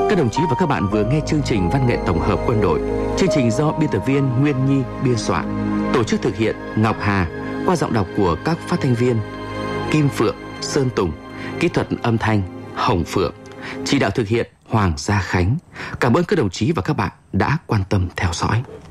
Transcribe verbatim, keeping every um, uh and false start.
Các đồng chí và các bạn vừa nghe chương trình Văn nghệ tổng hợp quân đội. Chương trình do biên tập viên Nguyên Nhi biên soạn. Tổ chức thực hiện Ngọc Hà, qua giọng đọc của các phát thanh viên Kim Phượng, Sơn Tùng, kỹ thuật âm thanh Hồng Phượng, chỉ đạo thực hiện Hoàng Gia Khánh. Cảm ơn các đồng chí và các bạn đã quan tâm theo dõi.